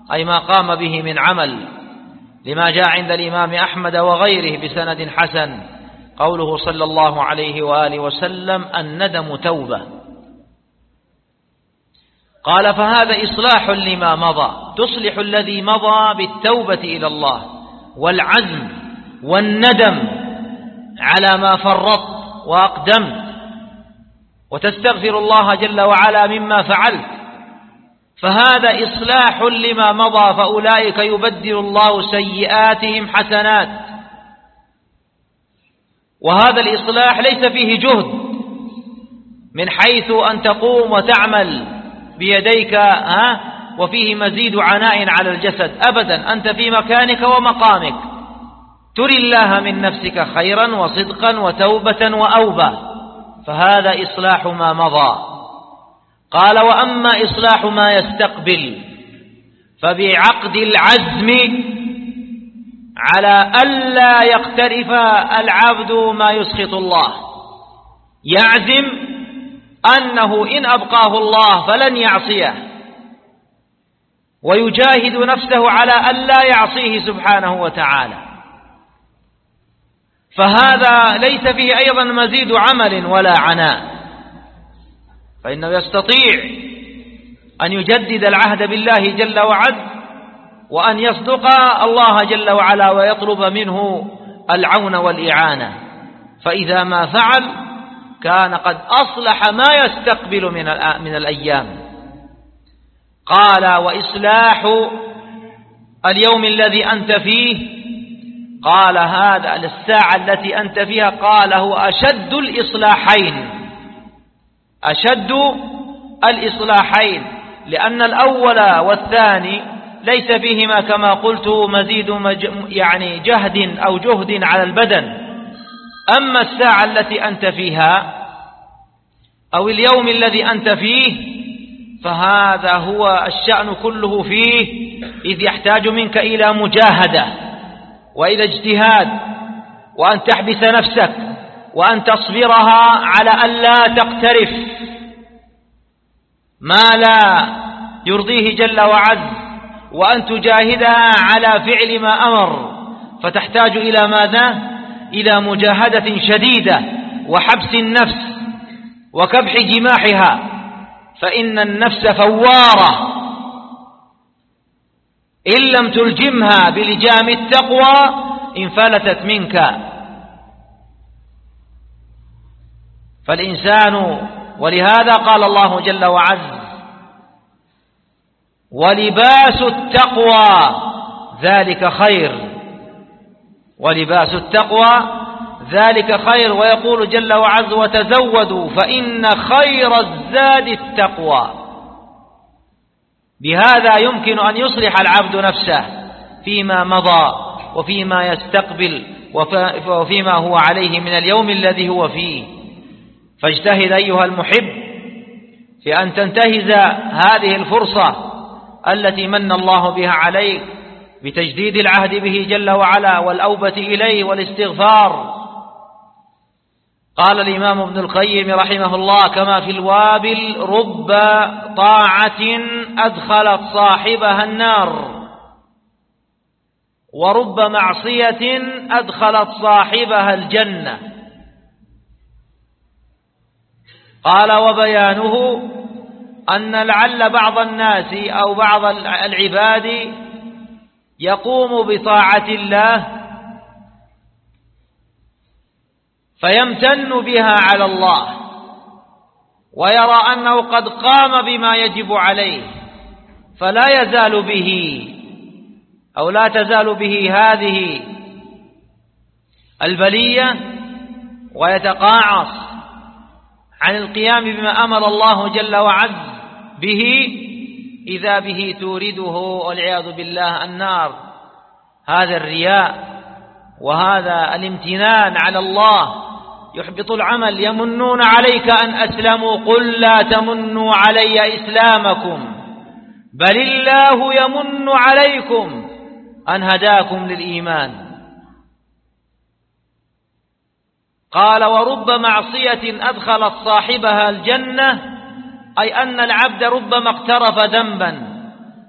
أي ما قام به من عمل، لما جاء عند الإمام أحمد وغيره بسند حسن قوله صلى الله عليه وآله وسلم: الندم توبة. قال: فهذا إصلاح لما مضى، تصلح الذي مضى بالتوبة إلى الله والعزم والندم على ما فرطت وأقدمت، وتستغفر الله جل وعلا مما فعلت، فهذا إصلاح لما مضى، فأولئك يبدل الله سيئاتهم حسنات. وهذا الإصلاح ليس فيه جهد من حيث أن تقوم وتعمل بيديك وفيه مزيد عناء على الجسد، أبدا، أنت في مكانك ومقامك تري الله من نفسك خيرا وصدقا وتوبة وأوبة، فهذا إصلاح ما مضى. قال: وأما إصلاح ما يستقبل فبعقد العزم على ألا يقترف العبد ما يسخط الله، يعزم أنه إن أبقاه الله فلن يعصيه، ويجاهد نفسه على ألا يعصيه سبحانه وتعالى، فهذا ليس فيه أيضا مزيد عمل ولا عناء، فإنه يستطيع أن يجدد العهد بالله جل وعز، وأن يصدق الله جل وعلا ويطلب منه العون والإعانة، فإذا ما فعل كان قد أصلح ما يستقبل من الأيام. قال: وإصلاح اليوم الذي أنت فيه، قال: هذا الساعة التي أنت فيها، قال: هو أشد الإصلاحين، أشد الإصلاحين، لأن الأول والثاني ليس فيهما كما قلت مزيد يعني جهد أو جهد على البدن. أما الساعة التي أنت فيها أو اليوم الذي أنت فيه فهذا هو الشأن كله فيه، إذ يحتاج منك إلى مجاهدة وإلى اجتهاد، وأن تحبس نفسك وأن تصبرها على أن لا تقترف ما لا يرضيه جل وعز، وأن تجاهدها على فعل ما أمر، فتحتاج إلى ماذا؟ إلى مجاهدة شديدة وحبس النفس وكبح جماحها، فإن النفس فوارة، إن لم تلجمها بلجام التقوى انفلتت منك. فالإنسان، ولهذا قال الله جل وعز: ولباس التقوى ذلك خير، ولباس التقوى ذلك خير. ويقول جل وعز: وتزودوا فإن خير الزاد التقوى. بهذا يمكن أن يصلح العبد نفسه فيما مضى وفيما يستقبل وفيما هو عليه من اليوم الذي هو فيه. فاجتهد أيها المحب في أن تنتهز هذه الفرصة التي من الله بها عليك بتجديد العهد به جل وعلا والأوبة إليه والاستغفار. قال الإمام ابن القيم رحمه الله: كما في الوابل: رب طاعة أدخلت صاحبها النار، ورب معصية أدخلت صاحبها الجنة. قال: وبيانه أن لعل بعض الناس أو بعض العباد يقوم بطاعة الله فيمتن بها على الله، ويرى أنه قد قام بما يجب عليه، فلا يزال به أو لا تزال به هذه البلية، ويتقاعس عن القيام بما أمر الله جل وعز به، إذا به تورده والعياذ بالله النار. هذا الرياء وهذا الامتنان على الله يحبط العمل. يمنون عليك أن أسلموا، قل لا تمنوا علي إسلامكم بل الله يمن عليكم أن هداكم للإيمان. قال: ورب معصية أدخلت صاحبها الجنة، أي أن العبد ربما اقترف ذنبا